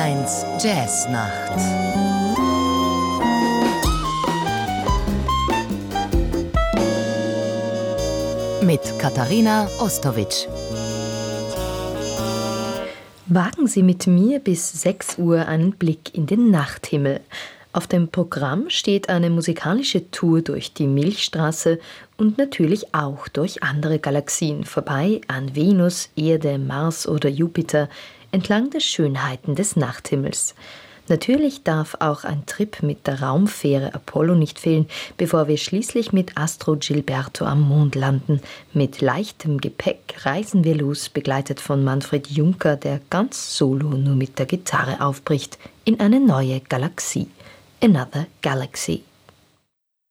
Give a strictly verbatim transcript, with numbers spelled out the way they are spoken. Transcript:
eins Jazznacht. Mit Katharina Ostowitsch. Wagen Sie mit mir bis sechs Uhr einen Blick in den Nachthimmel. Auf dem Programm steht eine musikalische Tour durch die Milchstraße und natürlich auch durch andere Galaxien vorbei an Venus, Erde, Mars oder Jupiter, entlang der Schönheiten des Nachthimmels. Natürlich darf auch ein Trip mit der Raumfähre Apollo nicht fehlen, bevor wir schließlich mit Astro Gilberto am Mond landen. Mit leichtem Gepäck reisen wir los, begleitet von Manfred Juncker, der ganz solo nur mit der Gitarre aufbricht, in eine neue Galaxie. Another Galaxy.